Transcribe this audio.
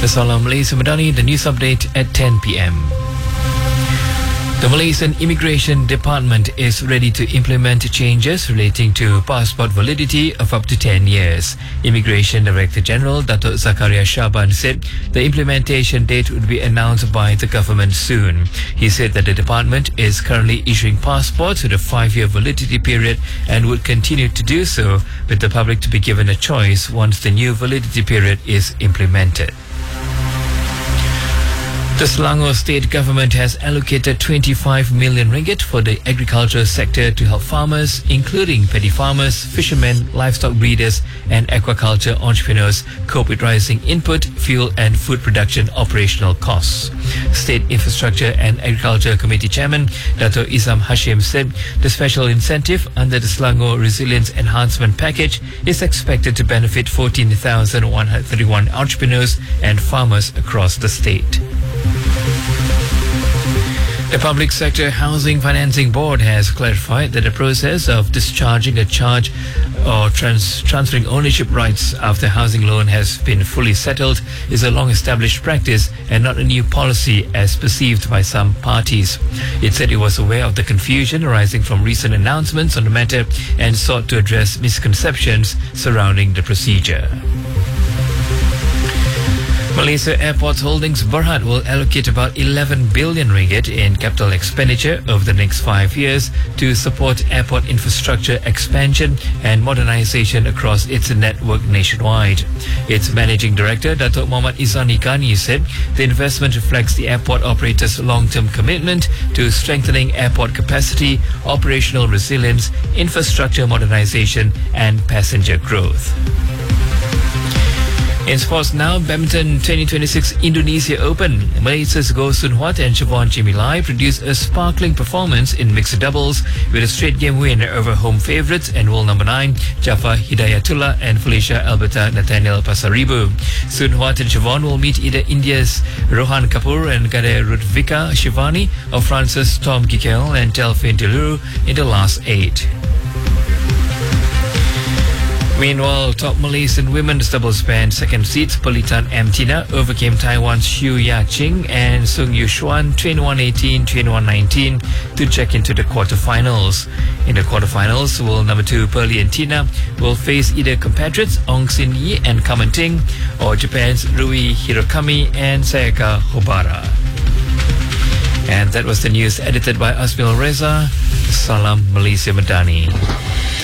Salam Malaysia Madani, the news update at 10 p.m. The Malaysian Immigration Department is ready to implement changes relating to passport validity of up to 10 years. Immigration Director General Dato' Zakaria Shaban said the implementation date would be announced by the government soon. He said that the department is currently issuing passports with a 5-year validity period and would continue to do so, with the public to be given a choice once the new validity period is implemented. The Selangor state government has allocated 25 million ringgit for the agriculture sector to help farmers, including petty farmers, fishermen, livestock breeders and aquaculture entrepreneurs cope with rising input, fuel and food production operational costs. State Infrastructure and Agriculture Committee Chairman Dato' Izam Hashim said the special incentive under the Selangor Resilience Enhancement Package is expected to benefit 14,131 entrepreneurs and farmers across the state. The Public Sector Housing Financing Board has clarified that the process of discharging a charge or transferring ownership rights after housing loan has been fully settled is a long-established practice and not a new policy as perceived by some parties. It said it was aware of the confusion arising from recent announcements on the matter and sought to address misconceptions surrounding the procedure. Malaysia Airports Holdings Berhad will allocate about 11 billion ringgit in capital expenditure over the next 5 years to support airport infrastructure expansion and modernization across its network nationwide. Its Managing Director, Dato' Muhammad Izani Ghani, said the investment reflects the airport operator's long-term commitment to strengthening airport capacity, operational resilience, infrastructure modernization and passenger growth. In sports now, Badminton 2026 Indonesia Open. Malaysia's Goh Soon Huat and Siobhan Chimilai produced a sparkling performance in mixed doubles with a straight game win over home favourites and world number 9 Jafar Hidayatullah and Felicia Alberta Nathaniel Pasaribu. Soon Huat and Siobhan will meet either India's Rohan Kapoor and Gade Rudvika Shivani or France's Tom Gikel and Delphine Deluru in the last 8. Meanwhile, top Malaysian women's doubles band second seeds Politan Amtina overcame Taiwan's Xu Ya-Ching and Sung Yushuan 21-18, 21-19 to check into the quarterfinals. In the quarterfinals, world number 2 Pearly and Tina will face either compatriots Ong Sin Yi and Kamen Ting or Japan's Rui Hirokami and Sayaka Hobara. And that was the news edited by Asmil Reza. Salam Malaysia Madani.